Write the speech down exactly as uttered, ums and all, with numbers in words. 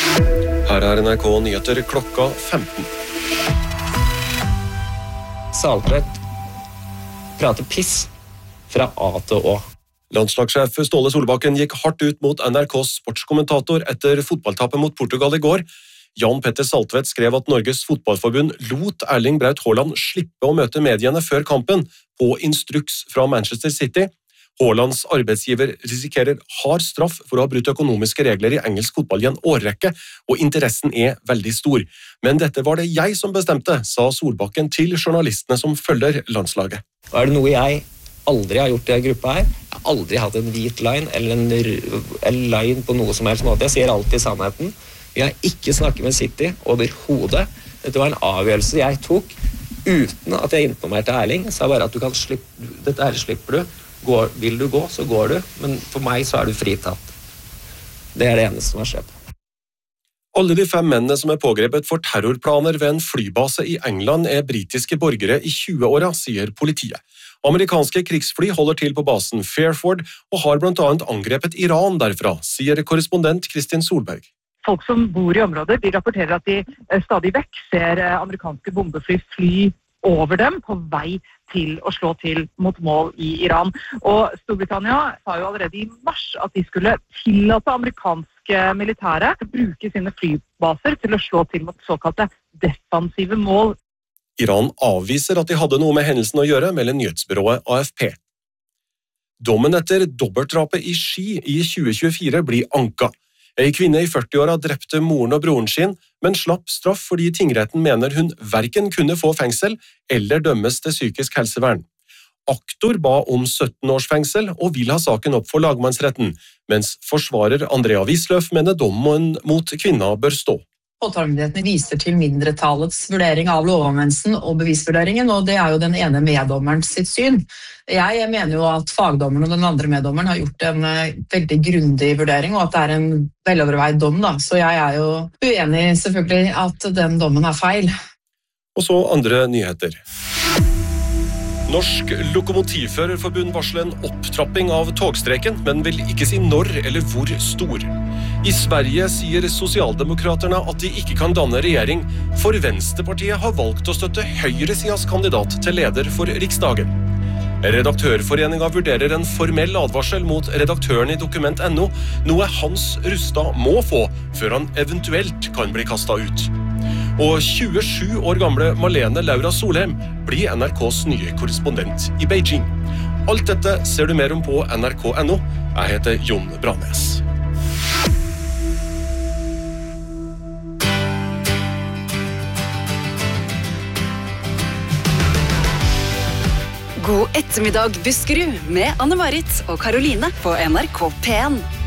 Her er N R K Nyheter klokka femten. Saltvedt prater piss fra A til Å. Landslagssjef Ståle Solbakken gikk hardt ut mot N R K's sportskommentator etter fotballtappet mot Portugal i går. Jan Petter Saltvedt skrev at Norges fotballforbund lot Erling Braut Haaland slippe å møte mediene før kampen på instruks fra Manchester City. Haalands arbeidsgiver risikerer hard straff for å ha brutt økonomiske regler i engelsk fotball i en årrekke, og interessen er veldig stor. Men dette var det jeg som bestemte, sa Solbakken til journalistene som følger landslaget. Er det noe jeg aldri har gjort i en gruppe her? Jeg har aldri hatt en hvit line eller en, en line på noe som helst måte. Jeg sier alltid sannheten. Jeg har ikke snakket med City overhodet. Dette var en avgjørelse jeg tok uten at jeg informerte Erling. Jeg sa bare at du kan slippe, dette her slipper du. Går, vil du gå, så går du. Men for meg så er du fritatt. Det er det eneste som har skjedd. Alle de fem mennene som er pågrepet for terrorplaner ved en flybase i England er britiske borgere i tjue-åra, sier politiet. Amerikanske krigsfly holder til på basen Fairford og har blant annet angrepet Iran derfra, sier korrespondent Kristin Solberg. Folk som bor i området, de rapporterer at de stadig vekk ser amerikanske bombefly fly over dem på vei til å slå til mot mål i Iran. Og Storbritannia sa jo allerede i mars at de skulle tillate amerikanske militære å bruke sine flybaser til å slå til mot såkalte defensive mål. Iran avviser at de hadde noe med hendelsen å gjøre, melder nyhetsbyrået A F P. Dommen etter dobbeltdrapet i Ski i tjue tjuefire blir anka. En kvinne i førti-åra drepte moren og broren sin, men slapp straff fordi tingretten mener hun hverken kunne få fengsel eller dømmes til psykisk helsevern. Aktor ba om sytten års fengsel og vil ha saken opp for lagmannsretten, mens forsvarer Andrea Wisløff mener dommen mot kvinna bør stå. Påtalemyndigheten viser til mindretallets vurdering av lovanvendelsen og bevisvurderingen, og det er jo den ene meddommeren sitt syn. Jeg mener jo at fagdommeren og den andre meddommeren har gjort en veldig grundig vurdering, og at det er en veloverveid dom, da. Så jeg er jo uenig selvfølgelig at den dommen er feil. Og så andre nyheter. Norsk Lokomotivførerforbund varsler en opptrapping av togstreiken, men vil ikke si når eller hvor stor. I Sverige sier Sosialdemokraterne at de ikke kan danne regjering, for Venstrepartiet har valgt å støtte høyresidas kandidat til leder for Riksdagen. Redaktørforeningen vurderer en formell advarsel mot redaktøren i Dokument punktum no, noe Hans Rustad må få før han eventuelt kan bli kastet ut. Og tjuesju år gamle Malene Laura Solheim blir N R K's nye korrespondent i Beijing. Alt dette ser du mer om på N R K punktum no. Jeg heter Jon Branes. God ettermiddag, Buskerud, med Anne-Marit og Karoline på N R K P en.